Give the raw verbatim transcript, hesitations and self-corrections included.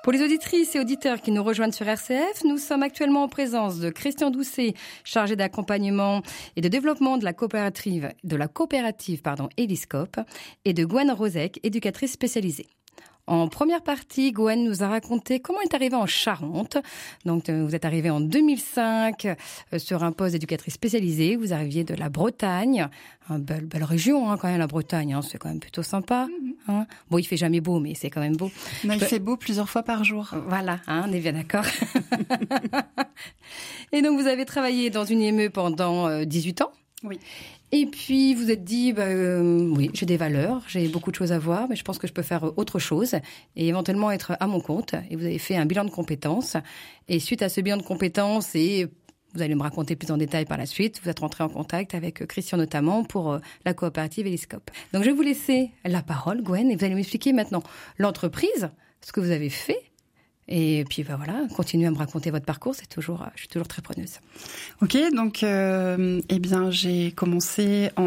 Pour les auditrices et auditeurs qui nous rejoignent sur R C F, nous sommes actuellement en présence de Christian Doucet, chargé d'accompagnement et de développement de la coopérative, de la coopérative pardon, Eliscope, et de Gwen Rozek, éducatrice spécialisée. En première partie, Gwen nous a raconté comment est arrivée en Charente. Donc, vous êtes arrivée en deux mille cinq euh, sur un poste d'éducatrice spécialisée. Vous arriviez de la Bretagne, une belle, belle région hein, quand même la Bretagne. Hein, c'est quand même plutôt sympa. Mm-hmm. Hein. Bon, il fait jamais beau, mais c'est quand même beau. Mais il peux... fait beau plusieurs fois par jour. Voilà, hein, on est bien d'accord. Et donc, vous avez travaillé dans une I M E pendant euh, dix-huit ans. Oui. Et puis, vous êtes dit, bah, euh, oui, j'ai des valeurs, j'ai beaucoup de choses à voir, mais je pense que je peux faire autre chose et éventuellement être à mon compte. Et vous avez fait un bilan de compétences. Et suite à ce bilan de compétences, et vous allez me raconter plus en détail par la suite, vous êtes rentré en contact avec Christian notamment pour euh, la coopérative Eliscope. Donc, je vais vous laisser la parole, Gwen, et vous allez m'expliquer maintenant l'entreprise, ce que vous avez fait. Et puis ben voilà, continuez à me raconter votre parcours, c'est toujours, je suis toujours très preneuse. Ok, donc euh, eh bien j'ai commencé en